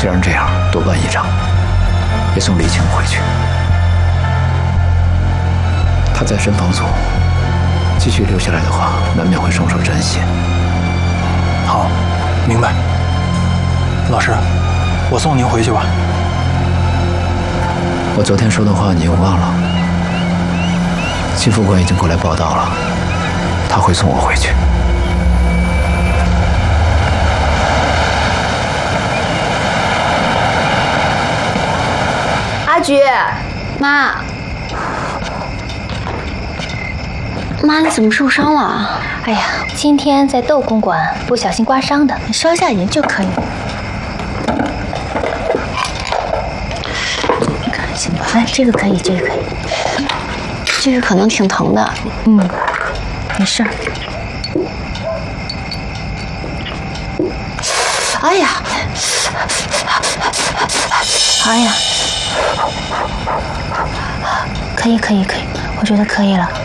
既然这样，多办一场，也送李青回去。他在神防组继续留下来的话，难免会双手沾血。 好，明白。老师，我送您回去吧。 我昨天说的话你又忘了？秦副官已经过来报道了，他会送我回去。 阿菊，妈，妈，你怎么受伤了？ 哎呀，今天在窦公馆不小心刮伤的， 消下炎就可以。行吧， 哎，这个可以，这个可以， 这个可能挺疼的。 没事儿。 哎呀， 哎呀，可以，我觉得可以了。